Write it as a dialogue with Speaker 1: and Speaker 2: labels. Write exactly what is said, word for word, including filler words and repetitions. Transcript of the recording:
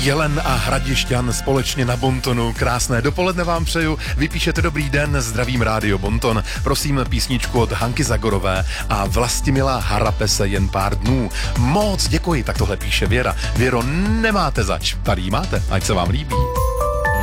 Speaker 1: Jelen a Hradišťan společně na Bontonu. Krásné dopoledne vám přeju. Vypíšete dobrý den, zdravím Rádio Bonton. Prosím písničku od Hanky Zagorové a Vlastimila Harapese Jen pár dnů. Moc děkuji, tak tohle píše Věra. Věro, nemáte zač. Tady ji máte, ať se vám líbí.